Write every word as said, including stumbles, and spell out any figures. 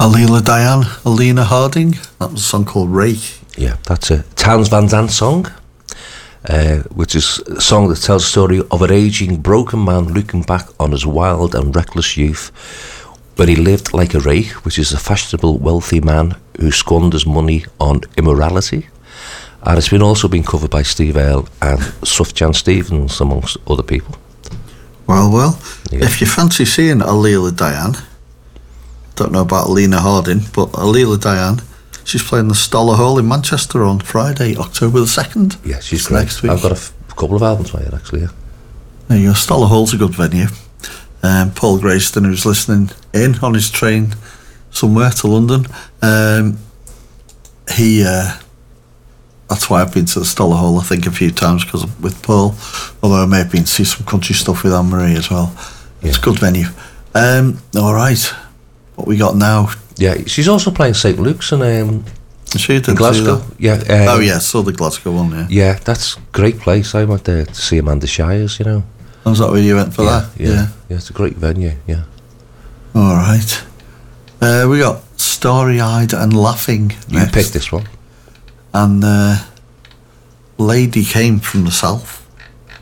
Alila Diane, Alina Harding. That was a song called Ray. Yeah, that's a Townes Van Zandt song, uh, which is a song that tells the story of an aging, broken man looking back on his wild and reckless youth, where he lived like a Ray, which is a fashionable, wealthy man who squanders money on immorality. And it's been also been covered by Steve Earle and Sufjan Stevens, amongst other people. Well, well, Yeah. if you fancy seeing Alila Diane, don't know about Alina Harding, but Alila Diane, she's playing the Stoller Hall in Manchester on Friday, October the second. Yeah, she's It's great. next week. I've got a f- couple of albums by her, actually, yeah. There you go. Stoller Hall's a good venue. Um, Paul Grayston, who's listening in on his train somewhere to London, um, he... Uh, that's why I've been to the Stoller Hall, I think, a few times, because with Paul, although I may have been to see some country stuff with Anne-Marie as well. It's Yeah. a good venue. Um, all right, what we got now? Yeah, she's also playing Saint Luke's in, um, She didn't in Glasgow. see that. Yeah. Um, Oh, yeah, saw the Glasgow one, yeah. Yeah, that's a great place. I went there to see Amanda Shires, you know. Was that where you went for yeah, that? Yeah, yeah, it's a great venue, yeah. All right. Uh, we got Story-Eyed and Laughing You next. picked this one. And uh, Lady Came from the South.